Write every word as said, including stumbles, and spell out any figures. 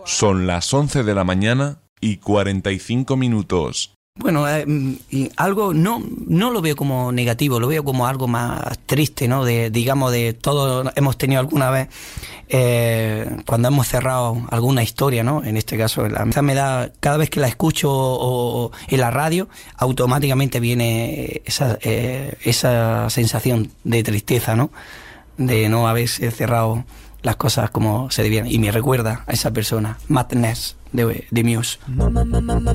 Son las once de la mañana y cuarenta y cinco minutos. Bueno, eh, y algo no no lo veo como negativo, lo veo como algo más triste, ¿no? De, digamos, de todos hemos tenido alguna vez eh, cuando hemos cerrado alguna historia, ¿no? En este caso, la me da cada vez que la escucho o, o en la radio, automáticamente viene esa eh, esa sensación de tristeza, ¿no? De no haberse cerrado las cosas como se debían, y me recuerda a esa persona, Matt Ness de, de Muse.